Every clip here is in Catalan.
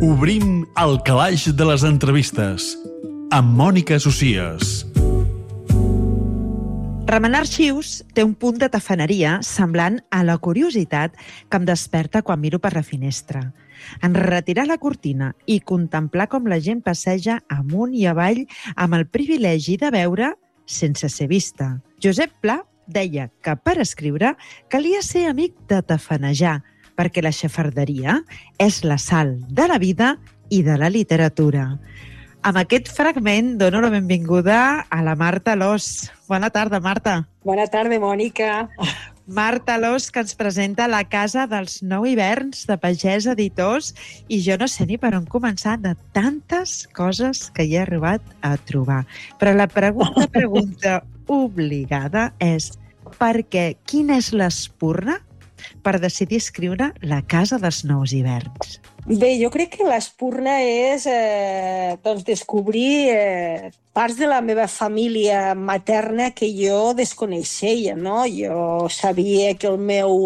Obrim el calaix de les entrevistes amb Mònica Socias. Remenar arxius té un punt de tafaneria semblant a la curiositat que em desperta quan miro per la finestra. En retirar la cortina i contemplar com la gent passeja amunt i avall amb el privilegi de veure sense ser vista. Josep Pla deia que per escriure calia ser amic de tafanejar, perquè la xafarderia és la sal de la vida i de la literatura. Amb aquest fragment dono la benvinguda a la Marta Alòs. Bona tarda, Marta. Bona tarda, Mònica. Marta Alòs, que ens presenta La casa dels 9 hiverns de Pagès Editors, i jo no sé ni per on començar de tantes coses que hi he arribat a trobar. Però la pregunta obligada és per què? Quina és l'espurna per decidir escriure La casa dels 9 hiverns? Bé, jo crec que l'espurna és descobrir parts de la meva família materna que jo desconeixia, no? Jo sabia que el meu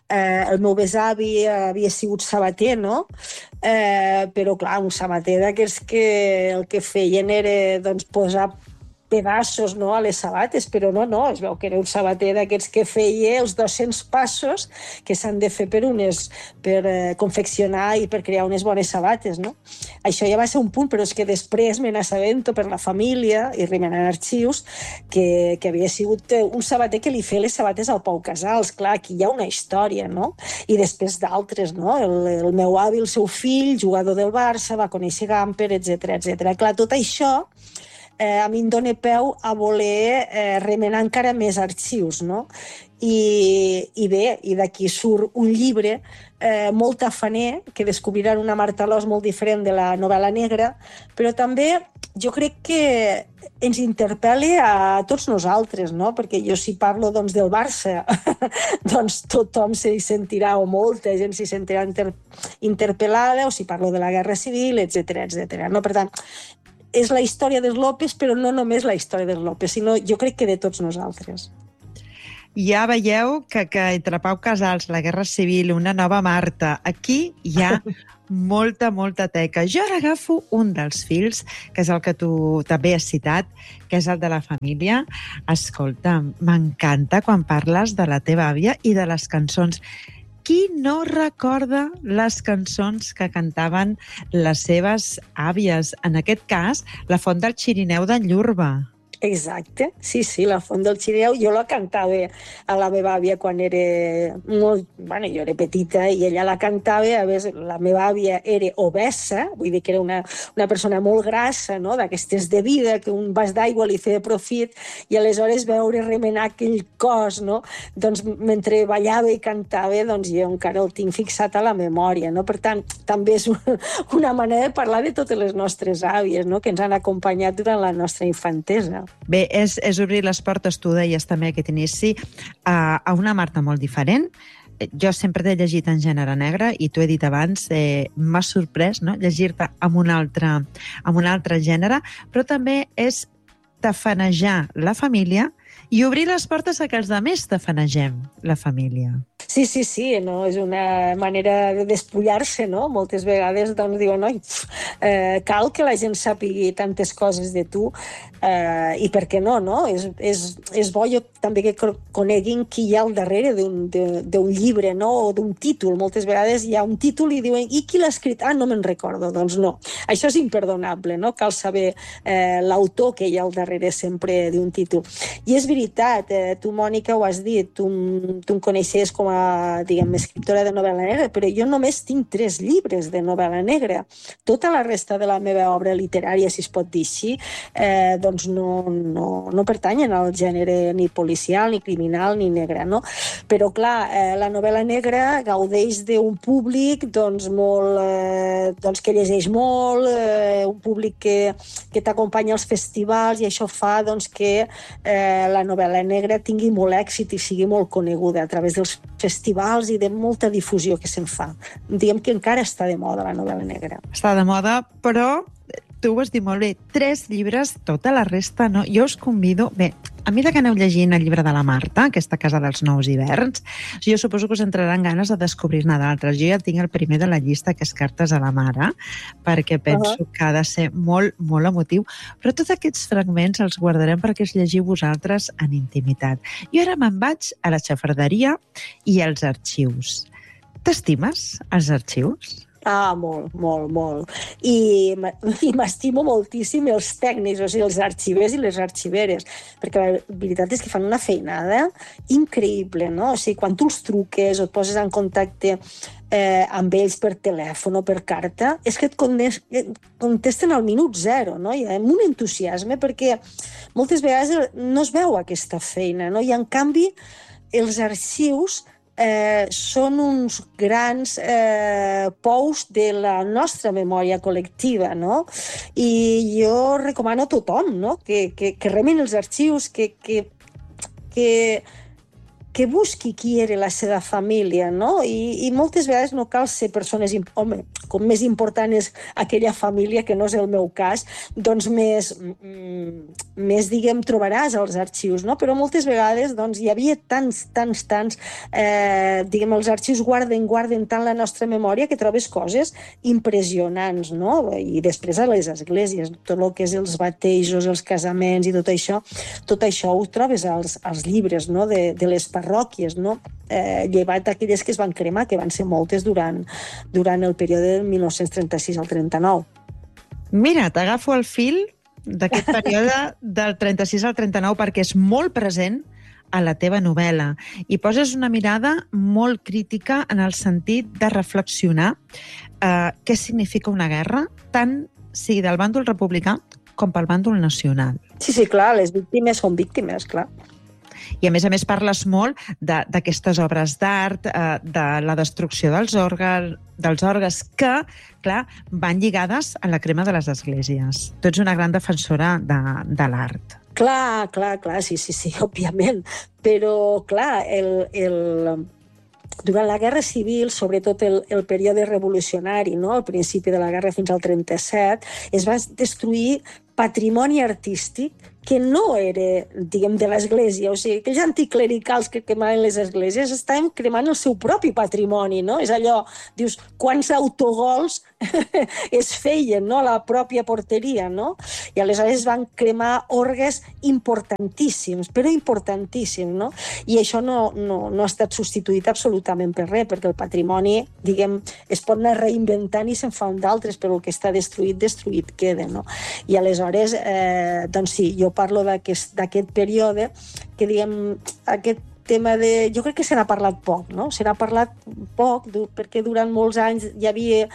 besavi havia sigut sabater, no? Però, clar, un sabater d'aquests que el que feien era posar pedaços, no, a les sabates, però no, es veu que era un sabater d'aquests que feia els 200 passos que s'han de fer per confeccionar i per crear unes bones sabates, no? Això ja va ser un punt, però és que després me n'assabento per la família i remenant arxius que havia sigut un sabater que li feia les sabates al Pau Casals. Clar, aquí hi ha una història, no? I després d'altres, no? El meu avi, el seu fill, jugador del Barça, va conèixer Gamper, etc. Clar, tot això a mi em dóna peu a voler remenar encara més arxius, no? I bé, i d'aquí surt un llibre molt tafaner, que descobriran una Marta Alòs molt diferent de la novel·la negra, però també jo crec que ens interpel·la a tots nosaltres, no? Perquè jo si parlo del Barça, tothom s'hi sentirà, o molta gent s'hi sentirà interpel·lada, o si parlo de la Guerra Civil, etc. No? Per tant, és la història dels López, però no només la història dels López, sinó jo crec que de tots nosaltres. Ja veieu que entre Pau Casals, la Guerra Civil, una nova Marta, aquí hi ha molta teca. Jo ara agafo un dels fils, que és el que tu també has citat, que és el de la família. Escolta, m'encanta quan parles de la teva àvia i de les cançons. Qui no recorda les cançons que cantaven les seves àvies? En aquest cas, La font del Xirineu d'en Llurba. Exacte, sí, La font del Xirineu. Jo la cantava a la meva àvia quan era molt... Bueno, jo era petita i ella la cantava. A més, la meva àvia era obesa, vull dir que era una persona molt grassa, no? D'aquestes de vida, que un vas d'aigua li feia profit, i aleshores veure remenar aquell cos, no? Mentre ballava i cantava, jo encara el tinc fixat a la memòria, no? Per tant, també és una manera de parlar de totes les nostres àvies, no? Que ens han acompanyat durant la nostra infantesa. Bé, és obrir les portes, tu deies també aquest inici, a una Marta molt diferent. Jo sempre t'he llegit en gènere negre i t'ho he dit abans, m'ha sorprès, no?, llegir-te amb un altre gènere, però també és tafanejar la família i obrir les portes a que els altres tafanegem la família. Sí, no? És una manera de despullar-se, no? Moltes vegades diuen, cal que la gent sàpigui tantes coses de tu, i per què no, no? És bo també que coneguin qui hi ha al darrere d'un llibre, no? O d'un títol. Moltes vegades hi ha un títol i diuen, i qui l'ha escrit? Ah, no me'n recordo. Doncs no. Això és imperdonable, no? Cal saber l'autor que hi ha al darrere sempre d'un títol. I és veritat, tu, Mònica, ho has dit, tu em coneixes com a, escriptora de novel·la negra, però jo només tinc 3 llibres de novel·la negra. Tota la resta de la meva obra literària, si es pot dir així, no pertanyen al gènere ni policial, ni criminal, ni negre, no? Però, clar, la novel·la negra gaudeix d'un públic molt, que llegeix molt, un públic que t'acompanya als festivals, i això fa que la novel·la negra tingui molt èxit i sigui molt coneguda a través dels festivals i de molta difusió que se'n fa. Diguem que encara està de moda la novel·la negra. Està de moda, però tu ho has dit molt bé, 3 llibres, tota la resta no. Jo us convido... Bé, a mesura que aneu llegint el llibre de la Marta, aquesta Casa dels Nous Hiverns, jo suposo que us entraran ganes de descobrir-ne d'altres. Jo ja tinc el primer de la llista, que és Cartes a la Mare, perquè penso que ha de ser molt, molt emotiu. Però tots aquests fragments els guardarem perquè els llegiu vosaltres en intimitat. I ara me'n vaig a la xafarderia i als arxius. T'estimes els arxius? Molt, molt, molt. I m'estimo moltíssim els tècnics, o sigui, els arxivers i les arxiveres, perquè la veritat és que fan una feinada increïble, no? O sigui, quan tu els truques o et poses en contacte amb ells per telèfon o per carta, és que et contesten al minut zero, no? I amb un entusiasme, perquè moltes vegades no es veu aquesta feina, no? I en canvi, els arxius són uns grans pous de la nostra memòria col·lectiva, no? I jo recomano a tothom, no? que remin els arxius, que busqui qui era la seva família, no? I moltes vegades no cal ser persones... Home, com més important és aquella família, que no és el meu cas, doncs més diguem, trobaràs als arxius, no? Però moltes vegades doncs, hi havia tants, diguem, els arxius guarden tant la nostra memòria que trobes coses impressionants, no? I després a les esglésies, tot el que és els batejos, els casaments i tot això ho trobes als llibres, no? de les parròquies, no? Llevat aquelles que es van cremar, que van ser moltes durant el període del 1936 al 39. Mira, t'agafo el fil d'aquest període del 36 al 39 perquè és molt present a la teva novel·la i poses una mirada molt crítica en el sentit de reflexionar què significa una guerra, tant sigui del bàndol republicà com pel bàndol nacional. Sí, clar, les víctimes són víctimes, clar. I a més parles molt d'aquestes obres d'art, de la destrucció dels orgues que, clar, van lligades a la crema de les esglésies. Tu ets una gran defensora de l'art. Clar, sí, òbviament. Però, clar, durant la Guerra Civil, sobretot el període revolucionari, no? Al principi de la guerra fins al 37, es va destruir patrimoni artístic que no era, diguem, de l'Església. O sigui, aquells anticlericals que cremaven les esglésies estaven cremant el seu propi patrimoni, no? És allò, dius, quants autogols es feien, no?, a la pròpia porteria, no? I aleshores van cremar orgues importantíssims, però importantíssims, no? I això no ha estat substituït absolutament per res, perquè el patrimoni, diguem, es pot anar reinventant i se'n fan d'altres, però el que està destruït queda, no? I aleshores, doncs sí, jo parlo d'aquest període que, diguem, aquest tema de... Jo crec que se n'ha parlat poc, no? Se n'ha parlat poc perquè durant molts anys hi havia...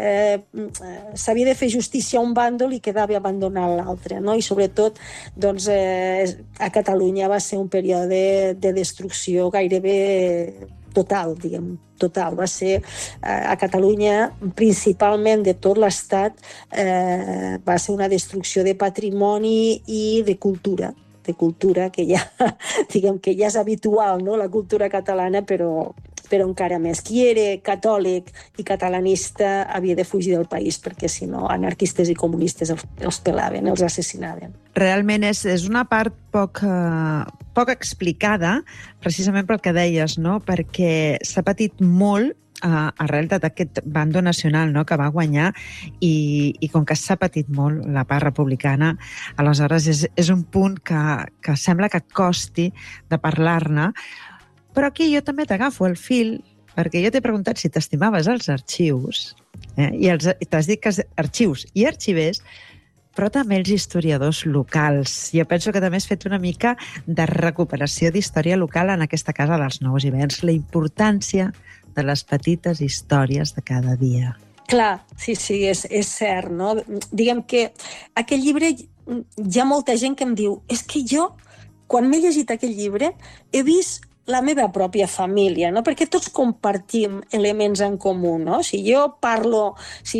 s'havia de fer justícia a un bàndol i quedava abandonat l'altre, no? I sobretot, doncs, a Catalunya va ser un període de destrucció gairebé total, diguem, total. Va ser a Catalunya, principalment de tot l'Estat, va ser una destrucció de patrimoni i de cultura, que ja, diguem, que ja és habitual, no?, la cultura catalana, però encara més. Qui era catòlic i catalanista havia de fugir del país, perquè si no, anarquistes i comunistes els pelaven, els assassinaven. Realment és una part poc explicada, precisament pel que deies, no?, perquè s'ha patit molt arrel d'aquest bàndol nacional, no?, que va guanyar i com que s'ha patit molt la part republicana, aleshores és un punt que sembla que costi de parlar-ne. Però aquí jo també t'agafo el fil, perquè jo t'he preguntat si t'estimaves els arxius, i t'has dit que arxius i arxivers, però també els historiadors locals. Jo penso que també has fet una mica de recuperació d'història local en aquesta Casa dels Nous Hiverns, la importància de les petites històries de cada dia. Clar, sí, és cert, no? Diguem que aquest llibre, hi ha molta gent que em diu és que jo, quan m'he llegit aquest llibre, he vist la meva pròpia família, no? Perquè tots compartim elements en comú, no? Si jo parlo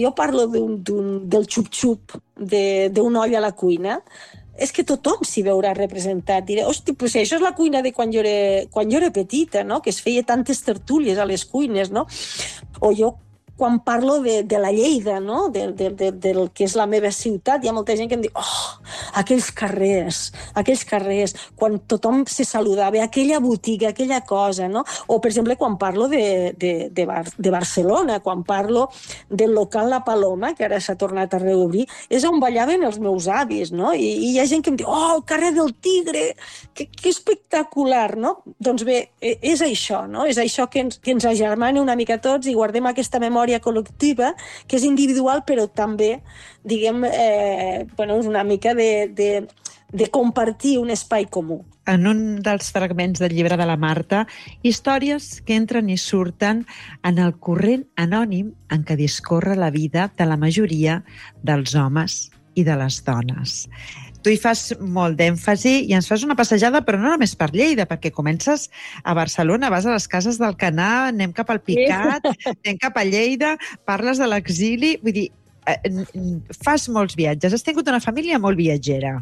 del xup-xup d'un oll a la cuina, és que tothom s'hi veurà representat. Diré, hosti, pues això és la cuina de quan jo era petita, no?, que es feia tantes tertúlies a les cuines, no? O jo quan parlo de la Lleida, no? Del que és la meva ciutat, hi ha molta gent que em diu aquells carrers, quan tothom se saludava, aquella botiga, aquella cosa, no? O, per exemple, quan parlo de Barcelona, quan parlo del local La Paloma, que ara s'ha tornat a reobrir, és on ballaven els meus avis, no? I hi ha gent que em diu, el carrer del Tigre, que espectacular, no? Doncs bé, és això, no? És això que ens agermana una mica tots i guardem aquesta memòria col·lectiva, que és individual, però també, diguem, és una mica de compartir un espai comú. En un dels fragments del llibre de la Marta, històries que entren i surten en el corrent anònim en què discorre la vida de la majoria dels homes i de les dones. Tu hi fas molt d'èmfasi i ens fas una passejada, però no només per Lleida, perquè comences a Barcelona, vas a les cases d'Alcanar, anem cap al Picat, anem cap a Lleida, parles de l'exili, vull dir, fas molts viatges, has tingut una família molt viatgera.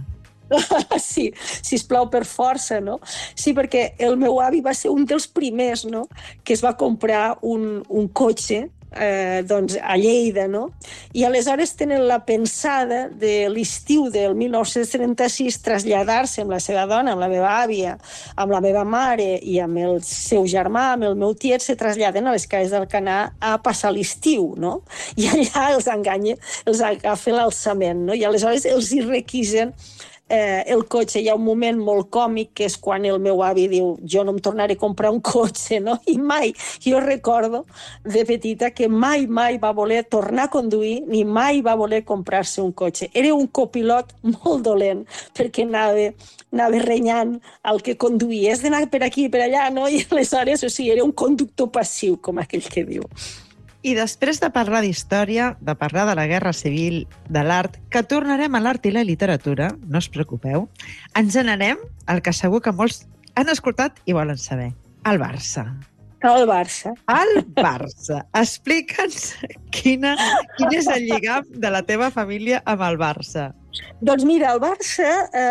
Sí, sisplau, per força, no? Sí, perquè el meu avi va ser un dels primers, no?, que es va comprar un cotxe doncs a Lleida, no? I aleshores tenen la pensada de l'estiu del 1936 traslladar-se amb la seva dona, amb la meva àvia, amb la meva mare i amb el seu germà, amb el meu tiet, se traslladen a les cases d'Alcanar a passar l'estiu, no? I allà els enganya, els agafa l'alçament, no? I aleshores els hi requisen el cotxe. Hi ha un moment molt còmic que és quan el meu avi diu jo no em tornaré a comprar un cotxe, no? I mai, jo recordo de petita que mai va voler tornar a conduir ni mai va voler comprar-se un cotxe. Era un copilot molt dolent perquè anava renyant el que conduïa. Has d'anar per aquí i per allà, no? I aleshores, era un conductor passiu, com aquell que diu. I després de parlar d'història, de parlar de la Guerra Civil, de l'art, que tornarem a l'art i la literatura, no us preocupeu, ens n'anem al que segur que molts han escoltat i volen saber, el Barça. El Barça. El Barça. Explica'ns quin és el lligam de la teva família amb el Barça. Doncs mira, el Barça,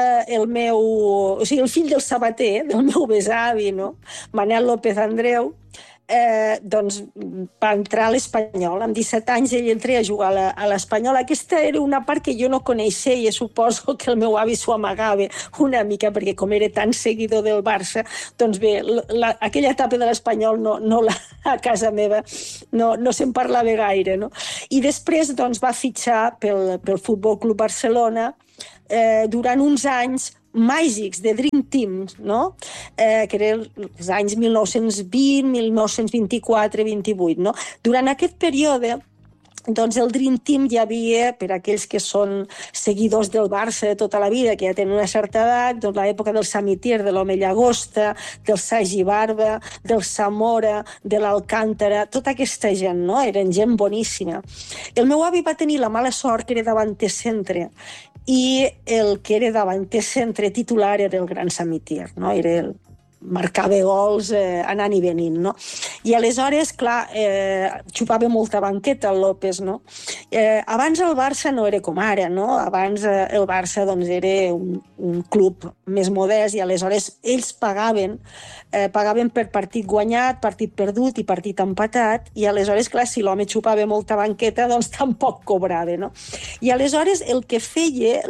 el fill del sabater, del meu besavi, no? Manel López Andreu, doncs va entrar a l'Espanyol. Amb 17 anys ell entra a jugar a l'Espanyol. Aquesta era una part que jo no coneixia i suposo que el meu avi s'ho amagava una mica, perquè com era tan seguidor del Barça, doncs bé, aquella etapa de l'Espanyol a casa meva no se'n parlava gaire, no? I després doncs va fitxar pel Futbol Club Barcelona durant uns anys màgics de Dream Team, no? Que eren els anys 1920, 1924, 28, no? Durant aquest període, doncs el Dream Team hi havia, per aquells que són seguidors del Barça de tota la vida, que ja tenen una certa edat, doncs l'època del Samitier, de l'Home Llagosta, del Sagi Barba, del Zamora, de l'Alcántara, tota aquesta gent, no? Eren gent boníssima. El meu avi va tenir la mala sort que era davanter centre, i el que era davanter centre titular era el Gran Samitier, no? Marcava gols anant i venint, no? I aleshores, clar, xupava molta banqueta el López, no? Abans el Barça no era com ara, no? Abans el Barça doncs, era un club més modest i aleshores ells pagaven per partit guanyat, partit perdut i partit empatat, i aleshores, clar, si l'home xupava molta banqueta, doncs tampoc cobrava, no? I aleshores el que feia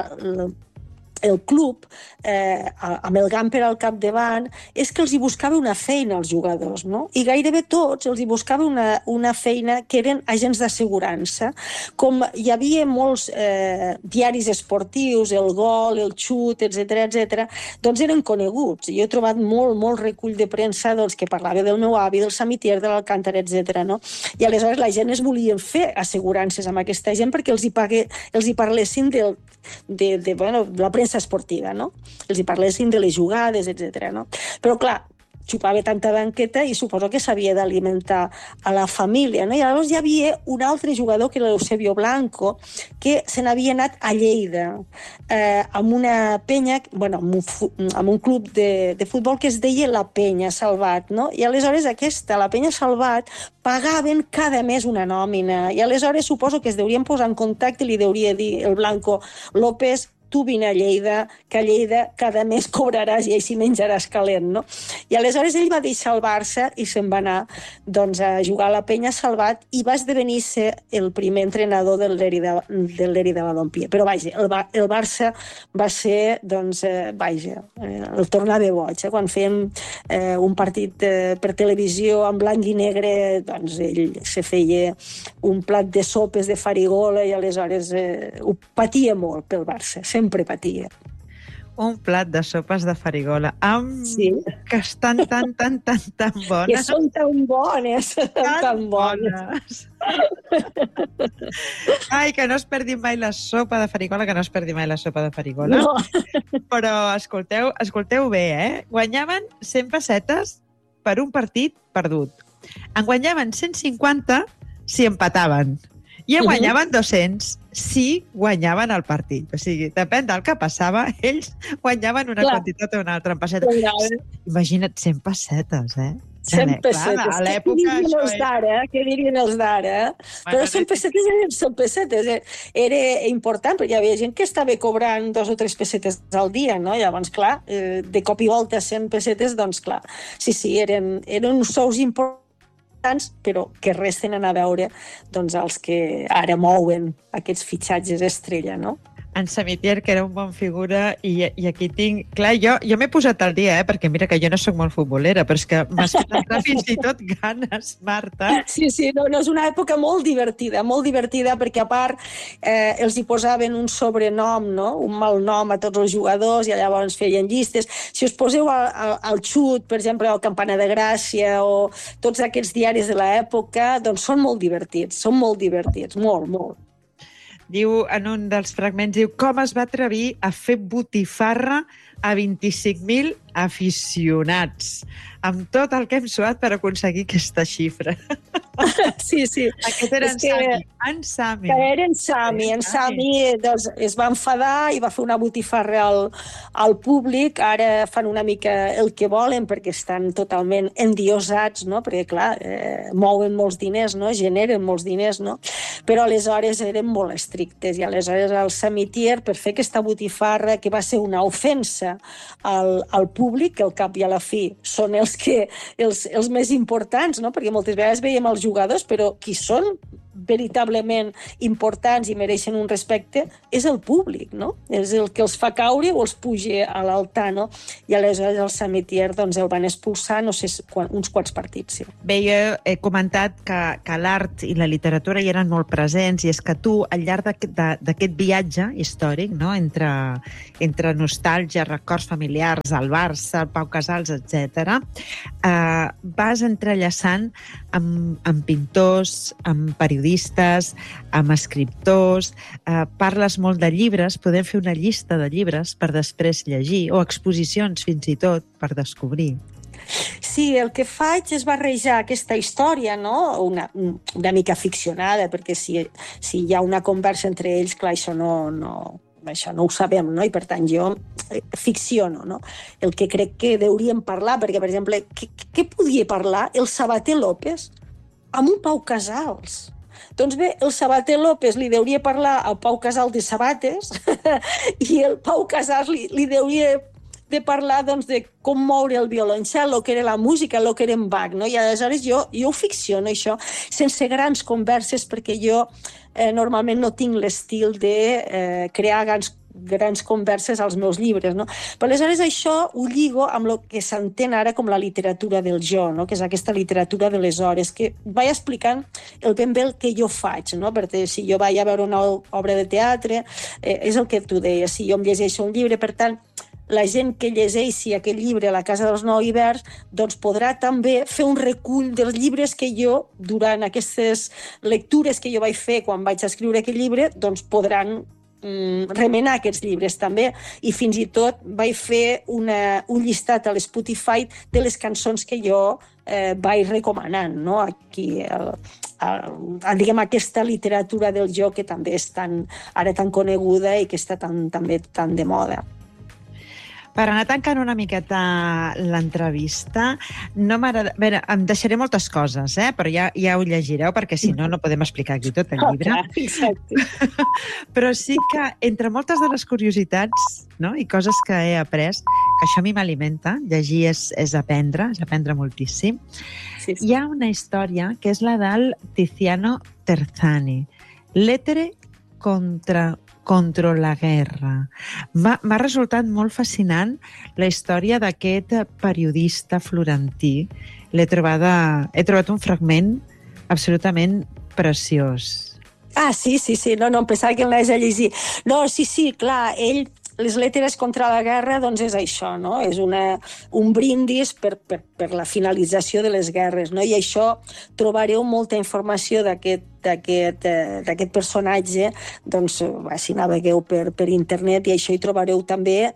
el club, amb el Gamper al capdavant, és que els hi buscava una feina als jugadors, no? I gairebé tots els hi buscava una feina que eren agents d'assegurança. Com hi havia molts diaris esportius, el Gol, el Xut, etc., doncs eren coneguts. Jo he trobat molt recull de premsa doncs, que parlava del meu avi, del Samitier, de l'Alcántara, etc., no? I aleshores la gent es volien fer assegurances amb aquesta gent perquè els hi parlessin de la premsa esportiva, no? Els hi parlessin de les jugades, etc., no? Però, clar, xupava tanta banqueta i suposo que s'havia d'alimentar a la família, no? I llavors hi havia un altre jugador, que era l'Eusebio Blanco, que se n'havia anat a Lleida amb una penya, amb un club de futbol que es deia la Penya Salvat, no? I aleshores la Penya Salvat, pagaven cada mes una nòmina i aleshores suposo que es deurien posar en contacte i li deuria dir el Blanco: López, tu vine a Lleida, que a Lleida cada mes cobraràs i així menjaràs calent, no? I aleshores ell va deixar el Barça i se'n va anar doncs, a jugar a la Penya Salvat i va esdevenir ser el primer entrenador del Leri de Balompié. Però vaja, el Barça va ser, doncs, el tornava boig. Quan fèiem un partit per televisió en blanc i negre, doncs ell se feia un plat de sopes de farigola i aleshores ho patia molt pel Barça, sempre patia. Un plat de sopes de farigola, que estan tan bones. Que són tan bones, tan bones. Ai, que no es perdi mai la sopa de farigola, No. Però escolteu bé, Guanyaven 100 pessetes per un partit perdut. En guanyaven 150 si empataven. I en guanyaven 200 si guanyaven el partit. O sigui, depèn del que passava, ells guanyaven una quantitat o una altra en pessetes. Imagina't 100 pessetes, 100 pessetes. A l'època, què dirien els d'ara? Però 100 pessetes eren 100 pessetes. Era important, perquè hi havia gent que estava cobrant 2 o 3 pessetes al dia, no? Llavors, clar, de cop i volta 100 pessetes, doncs, clar, sí, eren uns sous importants, però que res tenen a veure doncs, els que ara mouen aquests fitxatges estrella, no? En Samitier, que era un bon figura, i aquí tinc... Clar, jo m'he posat al dia, perquè mira que jo no sóc molt futbolera, però és que m'has fet entrar fins i tot ganes, Marta. Sí, no, és una època molt divertida, perquè a part els hi posaven un sobrenom, no? Un mal nom a tots els jugadors, i llavors feien llistes. Si us poseu al Xut, per exemple, al Campana de Gràcia, o tots aquests diaris de l'època, doncs són molt divertits, molt. Diu, en un dels fragments, com es va atrevir a fer botifarra a 25.000 aficionats, amb tot el que hem suat per aconseguir aquesta xifra. Sí. Aquest era en Sami. Era en Sami doncs, es va enfadar i va fer una botifarra al públic. Ara fan una mica el que volen perquè estan totalment endiosats, no? Perquè, clar, mouen molts diners, no? Generen molts diners, no? Però aleshores eren molt estrictes i aleshores el Samitier, per fer aquesta botifarra, que va ser una ofensa al públic, que al cap i a la fi són els més importants, no? Perquè moltes vegades veiem els jugadors, però qui són veritablement importants i mereixen un respecte és el públic, no? És el que els fa caure o els puja a l'altar, no? I aleshores el Samitier doncs, el van expulsar, no sé, uns quants partits. Sí. Bé, jo he comentat que l'art i la literatura hi eren molt presents, i és que tu, al llarg d'aquest viatge històric, no? entre nostàlgia, records familiars, el Barça, el Pau Casals, etc., vas entrellaçant amb pintors, amb periodistes, amb escriptors, parles molt de llibres, podem fer una llista de llibres per després llegir, o exposicions fins i tot per descobrir. Sí, el que faig és barrejar aquesta història, no? Una mica ficcionada, perquè si hi ha una conversa entre ells, clar, això no ho sabem, no? I per tant jo ficciono, no? El que crec que hauríem parlar, perquè, per exemple, què podia parlar el Sabater López amb un Pau Casals? Doncs bé, el Sabater López li hauria parlar al Pau Casals de sabates i el Pau Casals li hauria de parlar doncs, de com moure el violoncel, el que era la música, el que era en Bach, no? I aleshores jo ho ficciono, això, sense grans converses, perquè jo normalment no tinc l'estil de crear grans converses als meus llibres, no? Però aleshores això ho lligo amb el que s'entén ara com la literatura del jo, no? Que és aquesta literatura de les hores, que vaig explicant ben bé el que jo faig, no? Perquè si jo vaig a veure una obra de teatre, és el que tu deies, si jo em llegeixo un llibre, per tant, la gent que llegeixi aquest llibre a la Casa dels Nou Hiverns doncs podrà també fer un recull dels llibres que jo, durant aquestes lectures que jo vaig fer quan vaig escriure aquest llibre, doncs podran remenar aquests llibres també, i fins i tot vaig fer un llistat a l'Spotify de les cançons que jo vaig recomanant, no? Aquí diguem, aquesta literatura del jo que també és ara tan coneguda i que està també tan de moda. Per anar tancant una miqueta l'entrevista, no m'agrada... Bé, em deixaré moltes coses, però ja ho llegireu, perquè si no, no podem explicar aquí tot el llibre. Exacte. Però sí que, entre moltes de les curiositats, no?, i coses que he après, que això a mi m'alimenta, llegir és aprendre moltíssim. Sí. Hi ha una història que és la del Tiziano Terzani, Lettere contra la guerra. M'ha resultat molt fascinant la història d'aquest periodista florentí. He trobat un fragment absolutament preciós. Sí. No, em pensava que l'anés a llegir. No, sí, clar, les letteres contra la guerra, doncs és això, no? És un brindis per la finalització de les guerres, no? I això trobareu molta informació d'aquest personatge, doncs, si navegueu per internet, i això hi trobareu també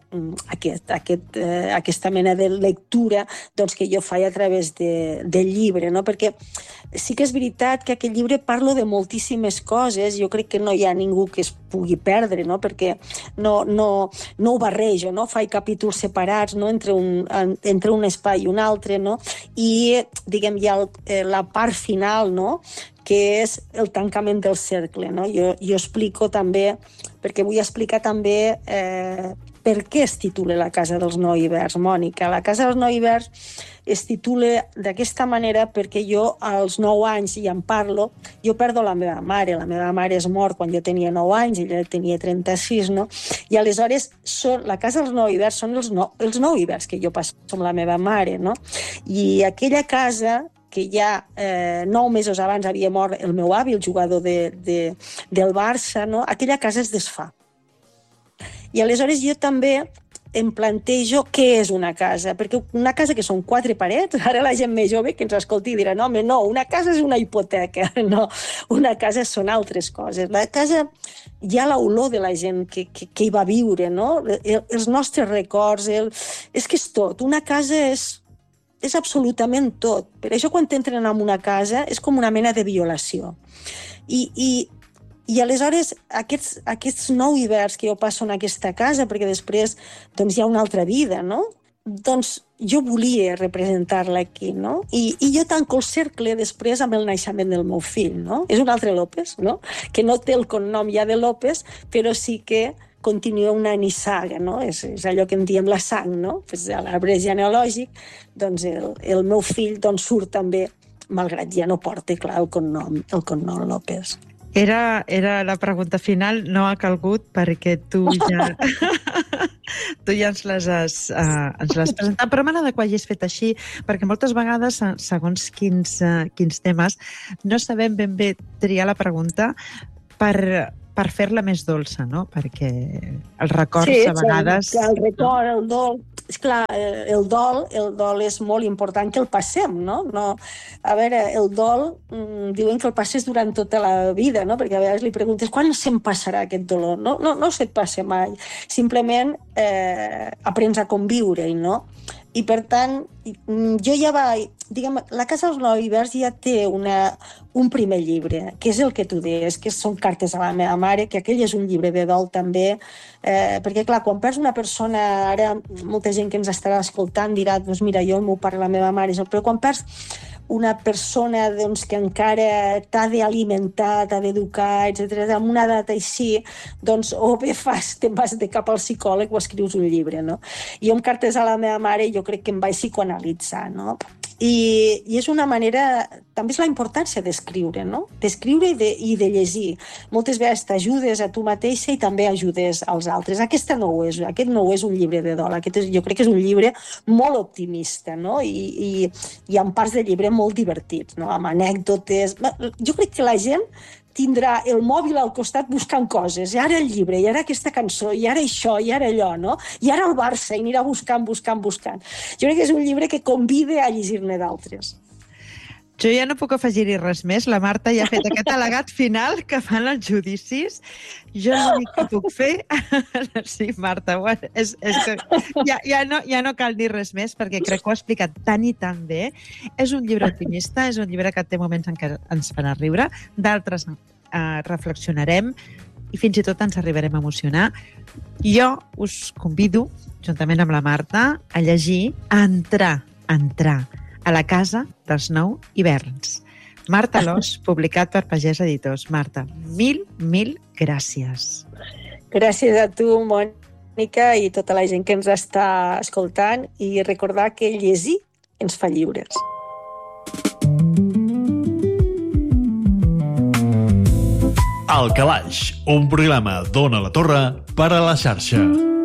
aquesta mena de lectura, doncs, que jo faig a través del llibre, no? Perquè sí que és veritat que aquest llibre parlo de moltíssimes coses, jo crec que no hi ha ningú que es pugui perdre, no? Perquè no ho barrejo, no? Faig capítols separats, no? entre un espai i un altre, no? I, diguem, hi ha la part final, no?, que és el tancament del cercle, no? Jo explico també, perquè vull explicar també per què es titula La casa dels nou hiverns, Mònica. La casa dels nou hiverns es titula d'aquesta manera perquè jo als 9 anys, i en parlo, jo perdo la meva mare. La meva mare es mor quan jo tenia 9 anys, ella tenia 36, no? I aleshores la casa dels nou hiverns són els 9 hiverns que jo passo amb la meva mare, no? I aquella casa, que ja 9 mesos abans havia mort el meu avi, el jugador del Barça, no? Aquella casa es desfà. I aleshores jo també em plantejo què és una casa, perquè una casa que són 4 parets, ara la gent més jove que ens escolti dirà, no, home, no, una casa és una hipoteca, no, una casa són altres coses. La casa, hi ha l'olor de la gent que hi va viure, no? Els nostres records, és que és tot. Una casa és absolutament tot. Per això quan t'entren en una casa és com una mena de violació. I aleshores aquests 9 hiverns que jo passo en aquesta casa, perquè després doncs, hi ha una altra vida, no? Doncs jo volia representar-la aquí, no? I jo tanco el cercle després amb el naixement del meu fill, no? És un altre López, no? Que no té el cognom ja de López, però sí que continua una nissaga, no? És allò que en diem la sang, no? Pues a l'arbre genealògic, doncs el meu fill doncs, surt també, malgrat ja no porta, clar, el cognom López. Era la pregunta final, no ha calgut perquè tu ja ens l'has presentat, però m'agrada que ho hagis fet així, perquè moltes vegades, segons quins temes, no sabem ben bé triar la pregunta per fer-la més dolça, no? Perquè els records a vegades... Sí, el record, el dol... Esclar, el dol és molt important que el passem, no? A veure, el dol, diuen que el passes durant tota la vida, no? Perquè a vegades li preguntes, quan se'm passarà aquest dolor? No se't passa mai. Simplement aprens a conviure-hi, no? I per tant, jo ja vaig... Diguem, la Casa dels Nou Hiverns ja té un primer llibre, que és el que tu deies, que són cartes a la meva mare, que aquell és un llibre de dol també, perquè clar, quan perds una persona, ara molta gent que ens estarà escoltant dirà, doncs mira, jo el meu pare, la meva mare, però quan perds una persona doncs, que encara t'ha d'alimentar, t'ha d'educar, etc., amb una edat així, doncs o bé te'n vas de cap al psicòleg o escrius un llibre, no? Jo amb cartes a la meva mare jo crec que em vaig psicoanalitzar, no? I és una manera, també és la importància d'escriure, no? D'escriure i de llegir. Moltes vegades t'ajudes a tu mateixa i també ajudes als altres. Aquest no ho és un llibre de dol, jo crec que és un llibre molt optimista, no? I amb parts del llibre molt divertits, no? Amb anècdotes. Jo crec que la gent tindrà el mòbil al costat buscant coses, i ara el llibre, i ara aquesta cançó, i ara això, i ara allò, no? I ara el Barça, i anirà buscant. Jo crec que és un llibre que convida a llegir-ne d'altres. Jo ja no puc afegir-hi res més. La Marta ja ha fet aquest al·legat final que fan els judicis. Jo l'únic que puc fer... Sí, Marta, és que ja no cal dir res més perquè crec que ho ha explicat tan i tan bé. És un llibre optimista, és un llibre que té moments en què ens farà riure, d'altres reflexionarem i fins i tot ens arribarem a emocionar. Jo us convido, juntament amb la Marta, a llegir Entrar a la casa dels 9 hiverns. Marta Alòs, publicat per Pagès Editors. Marta, mil gràcies. Gràcies a tu, Mònica, i tota la gent que ens està escoltant, i recordar que llegir ens fa lliures. El Calaix, un programa d'Ona la Torre per a la xarxa.